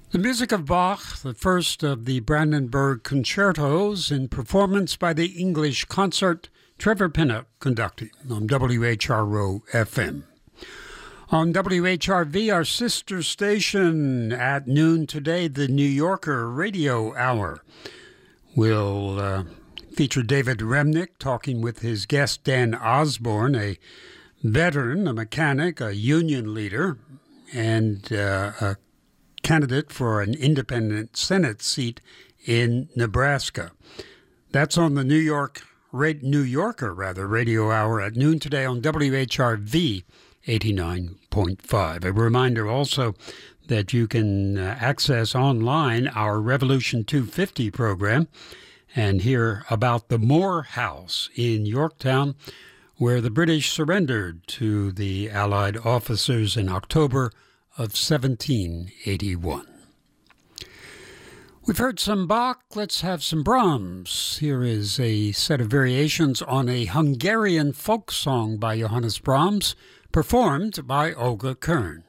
The music of Bach, the first of the Brandenburg concertos in performance by the English Concert, Trevor Pinnock conducting on WHRO FM. On WHRV, our sister station, at noon today, the New Yorker Radio Hour will feature David Remnick talking with his guest Dan Osborne, a veteran, a mechanic, a union leader, and a candidate for an independent Senate seat in Nebraska. That's on the New Yorker Radio Hour at noon today on WHRV 89.5. A reminder also that you can access online our Revolution 250 program and hear about the Moore House in Yorktown, where the British surrendered to the Allied officers in October of 1781. We've heard some Bach, let's have some Brahms. Here is a set of variations on a Hungarian folk song by Johannes Brahms, performed by Olga Kern.